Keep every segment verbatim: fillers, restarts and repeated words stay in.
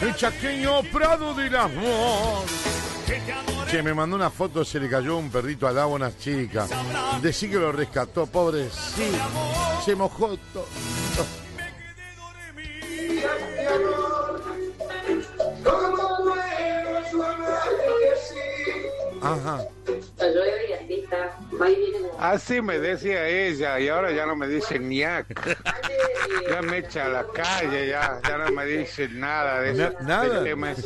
el chaqueño Prado del Amor. Che, me mandó una foto, se le cayó un perrito al agua a una chica. Decí que lo rescató, pobre, sí. Se mojó todo. Ajá. Así me decía ella y ahora ya no me dice ñac. Ya me echa a la calle, ya, ya no me dice nada de eso. Na, nada.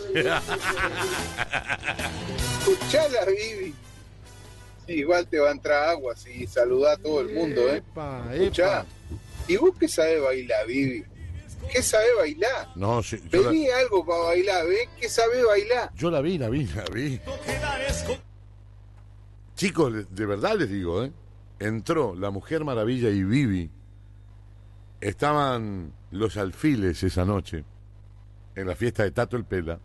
Escuchala, Vivi. Sí, igual te va a entrar agua si saludá a todo el mundo, ¿eh? Epa, Escuchá. epa. ¿Y vos qué sabés bailar, Vivi? ¿Qué sabés bailar? No, sí, yo la, Pedí algo para bailar, ¿ves? ¿Qué sabés bailar? yo la vi, la vi, la vi. Chicos, de verdad les digo, ¿eh? Entró la Mujer Maravilla y Vivi. Estaban los Alfiles esa noche en la fiesta de Tato el Pela.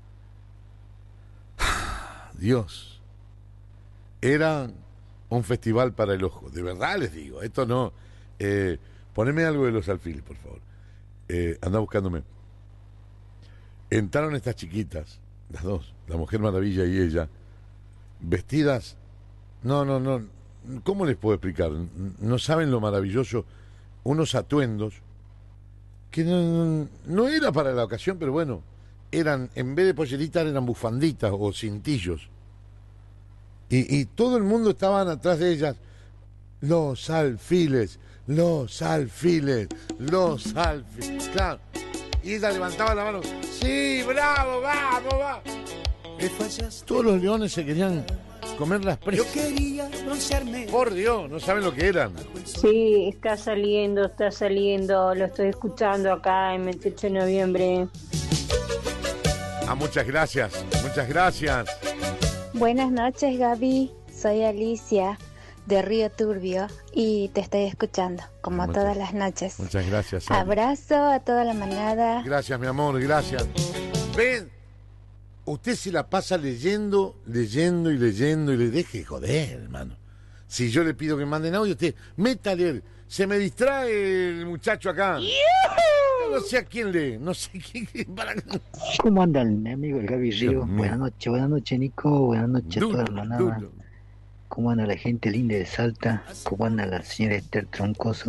Dios, era un festival para el ojo. De verdad les digo, esto no. Eh, poneme algo de los Alfiles, por favor. Eh, anda buscándome. Entraron estas chiquitas, las dos, la Mujer Maravilla y ella, vestidas. No, no, no. ¿Cómo les puedo explicar? No saben lo maravilloso. Unos atuendos que no, no era para la ocasión, pero bueno, eran, en vez de polleritas, eran bufanditas o cintillos. Y, y todo el mundo estaban atrás de ellas. Los Alfiles, los Alfiles, los Alfiles. Claro. Y ella levantaba la mano. Sí, bravo, vamos, vamos. Todos los leones se querían comer las presas. Yo quería broncearme. Por Dios, no saben lo que eran. Sí, está saliendo, está saliendo. Lo estoy escuchando acá en veintiocho de noviembre. Ah, muchas gracias, muchas gracias. Buenas noches, Gaby. Soy Alicia de Río Turbio y te estoy escuchando, como muchas, todas las noches. Muchas gracias, Ana. Abrazo a toda la manada. Gracias, mi amor, gracias. Ven, usted se la pasa leyendo, leyendo y leyendo y le deje joder, hermano. Si yo le pido que manden audio, usted meta a leer. Se me distrae el muchacho acá. Yo no sé a quién lee, no sé quién. Para... ¿Cómo anda mi amigo el Gaby Río? Buenas noches, buenas noches, Nico. Buenas noches a toda la manada. Duro. ¿Cómo anda la gente linda de Salta? ¿Cómo anda la señora Esther Troncoso?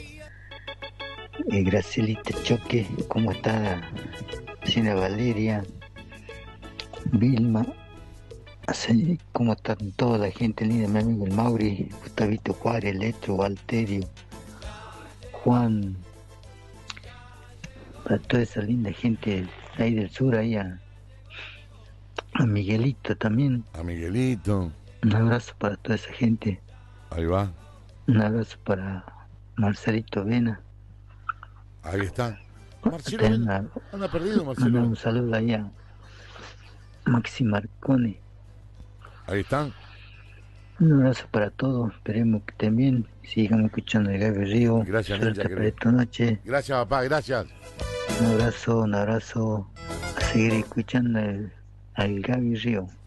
Eh, Gracielita Choque. ¿Cómo está la señora Valeria? Vilma. ¿Cómo está toda la gente linda? Mi amigo el Mauri, Gustavito Juárez, Electro, Valterio, Juan. Para toda esa linda gente ahí del sur, ahí a, a Miguelito también. A Miguelito. Un abrazo para toda esa gente. Ahí va. Un abrazo para Marcelito Vena. Ahí está. Marcelo Vena. Anda perdido, Marcelo. Un saludo ahí a Maxi Marcone. Ahí están. Un abrazo para todos. Esperemos que también sigamos escuchando el Gaby Río. Gracias, Ninja, para esta noche. Gracias, papá. Gracias. Un abrazo, un abrazo. A seguir escuchando el, al Gaby Río.